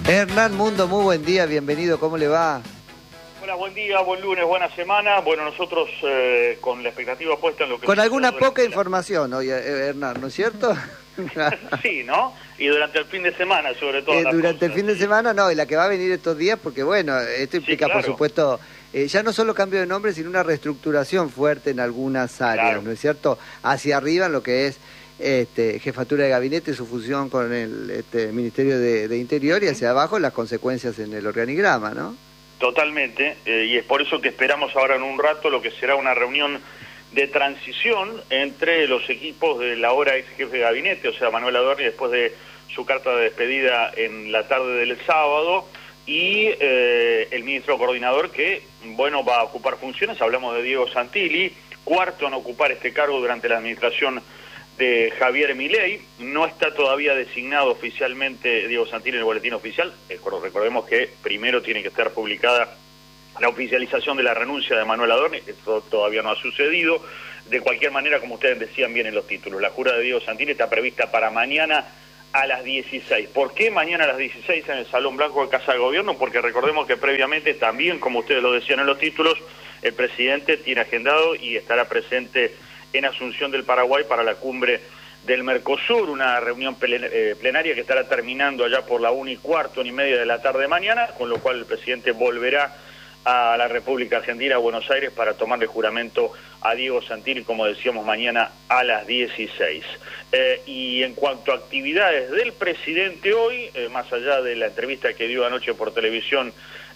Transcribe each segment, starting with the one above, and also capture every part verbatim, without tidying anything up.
Hernán Mundo, muy buen día, bienvenido, ¿cómo le va? Hola, buen día, buen lunes, buena semana. Bueno, nosotros eh, con la expectativa puesta en lo que... Con alguna poca información hoy, Hernán, ¿no es cierto? Sí, ¿no? Y durante el fin de semana, sobre todo. Eh, durante cosas, el fin de sí. semana, no, y la que va a venir estos días, porque bueno, esto implica, sí, claro, por supuesto, eh, ya no solo cambio de nombre, sino una reestructuración fuerte en algunas áreas, claro, ¿no es cierto? Hacia arriba en lo que es este, jefatura de gabinete, su fusión con el este, Ministerio de, de Interior, y hacia abajo las consecuencias en el organigrama, ¿no? Totalmente, eh, y es por eso que esperamos ahora en un rato lo que será una reunión de transición entre los equipos del ahora ex jefe de gabinete, o sea, Manuel Adorni, después de su carta de despedida en la tarde del sábado, y eh, el ministro coordinador que, bueno, va a ocupar funciones. Hablamos de Diego Santilli, cuarto en ocupar este cargo durante la administración de Javier Milei. No está todavía designado oficialmente Diego Santilli en el boletín oficial. Eh, recordemos que primero tiene que estar publicada la oficialización de la renuncia de Manuel Adorni. Esto todavía no ha sucedido. De cualquier manera, como ustedes decían bien en los títulos, la jura de Diego Santilli está prevista para mañana a las dieciséis. ¿Por qué mañana a las dieciséis en el Salón Blanco de Casa de Gobierno? Porque recordemos que previamente también, como ustedes lo decían en los títulos, el presidente tiene agendado y estará presente en Asunción del Paraguay para la cumbre del Mercosur, una reunión plenaria que estará terminando allá por la una y cuarto, una y media de la tarde de mañana, con lo cual el presidente volverá a la República Argentina, a Buenos Aires, para tomarle juramento a Diego Santilli, como decíamos, mañana a las dieciséis. Eh, y en cuanto a actividades del presidente hoy, eh, más allá de la entrevista que dio anoche por televisión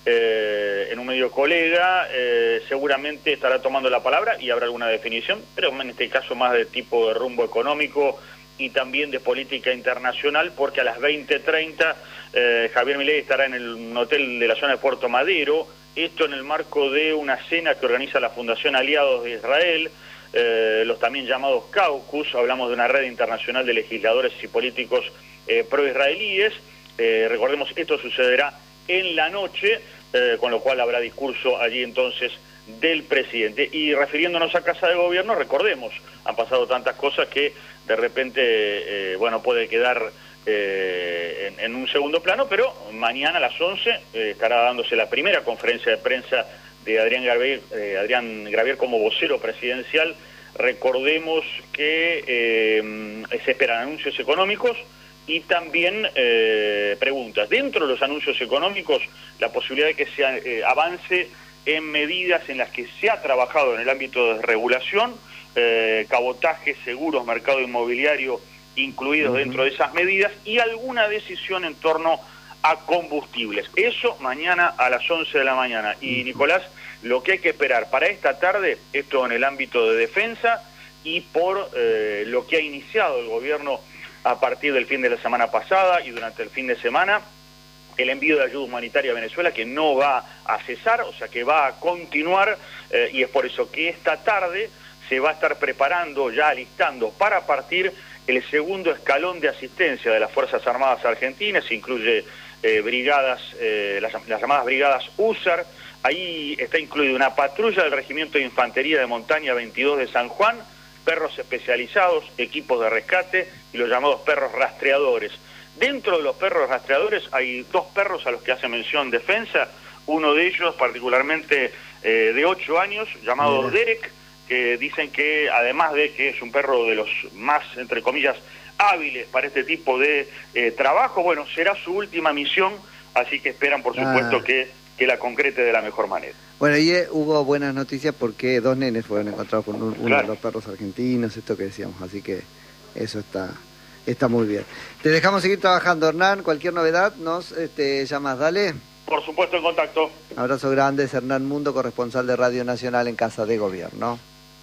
eh, en un medio colega, eh, seguramente estará tomando la palabra y habrá alguna definición, pero en este caso más de tipo de rumbo económico y también de política internacional, porque a las veinte treinta eh, Javier Milei estará en el hotel de la zona de Puerto Madero. Esto en el marco de una cena que organiza la Fundación Aliados de Israel, eh, los también llamados Caucus. Hablamos de una red internacional de legisladores y políticos eh, pro-israelíes. Eh, recordemos, esto sucederá en la noche, eh, con lo cual habrá discurso allí entonces del presidente. Y refiriéndonos a Casa de Gobierno, recordemos, han pasado tantas cosas que de repente, eh, bueno, puede quedar Eh, en, en un segundo plano, pero mañana a las once eh, estará dándose la primera conferencia de prensa de Adrián Gravier, eh, Adrián Gravier como vocero presidencial. Recordemos que eh, se esperan anuncios económicos y también eh, preguntas. Dentro de los anuncios económicos, la posibilidad de que se eh, avance en medidas en las que se ha trabajado en el ámbito de regulación, eh, cabotaje, seguros, mercado inmobiliario, incluidos dentro de esas medidas, y alguna decisión en torno a combustibles. Eso mañana a las once de la mañana. Y Nicolás, lo que hay que esperar para esta tarde, esto en el ámbito de defensa, y por eh, lo que ha iniciado el gobierno a partir del fin de la semana pasada y durante el fin de semana, el envío de ayuda humanitaria a Venezuela, que no va a cesar, o sea que va a continuar, eh, y es por eso que esta tarde se va a estar preparando, ya alistando para partir el segundo escalón de asistencia de las Fuerzas Armadas Argentinas. Incluye eh, brigadas, eh, las, las llamadas brigadas U S A R. Ahí está incluida una patrulla del Regimiento de Infantería de Montaña veintidós de San Juan, perros especializados, equipos de rescate y los llamados perros rastreadores. Dentro de los perros rastreadores hay dos perros a los que hace mención Defensa, uno de ellos particularmente eh, de ocho años, llamado Mira. Derek, que dicen que además de que es un perro de los más, entre comillas, hábiles para este tipo de eh, trabajo, bueno, será su última misión, así que esperan, por supuesto, ah. que, que la concrete de la mejor manera. Bueno, y eh, hubo buenas noticias porque dos nenes fueron encontrados con un, uno claro. de los perros argentinos, esto que decíamos, así que eso está está muy bien. Te dejamos seguir trabajando, Hernán, cualquier novedad nos este, llamas, dale. Por supuesto, en contacto. Abrazo grande, es Hernán Mundo, corresponsal de Radio Nacional en Casa de Gobierno.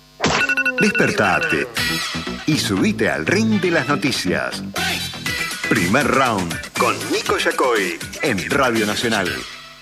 Despertate y subite al ring de las noticias. Primer round con Nico Yacoy en Radio Nacional.